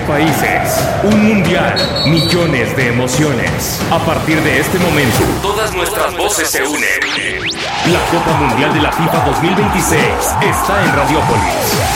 países, un mundial, millones de emociones. A partir de este momento, todas nuestras voces se unen. La Copa Mundial de la FIFA 2026 está en Radiópolis.